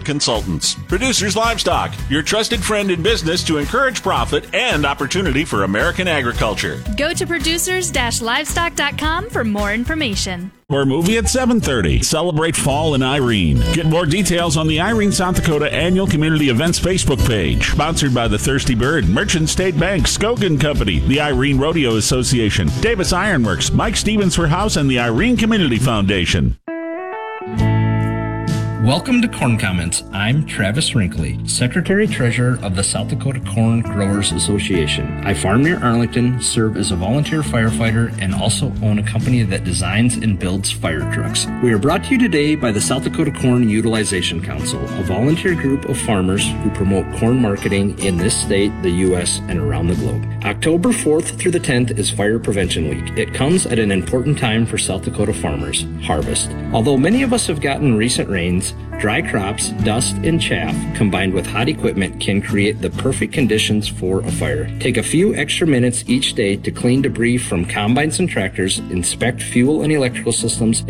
Consultants. Producers Livestock, your trusted friend in business to encourage profit and opportunity for American agriculture. Go to producers-livestock.com for more information. Or movie at 7:30. Celebrate fall in Irene. Get more details on the Irene, South Dakota Annual Community Events Facebook page. Sponsored by the Thirsty Bird, Merchant State Bank, Skogan Company, the Irene Rodeo Association, Davis Ironworks, Mike Stevens for House, and the Irene Community Foundation. Welcome to Corn Comments. I'm Travis Wrinkley, Secretary-Treasurer of the South Dakota Corn Growers Association. I farm near Arlington, serve as a volunteer firefighter, and also own a company that designs and builds fire trucks. We are brought to you today by the South Dakota Corn Utilization Council, a volunteer group of farmers who promote corn marketing in this state, the U.S., and around the globe. October 4th through the 10th is Fire Prevention Week. It comes at an important time for South Dakota farmers, harvest. Although many of us have gotten recent rains, dry crops, dust, and chaff combined with hot equipment can create the perfect conditions for a fire. Take a few extra minutes each day to clean debris from combines and tractors, inspect fuel and electrical systems,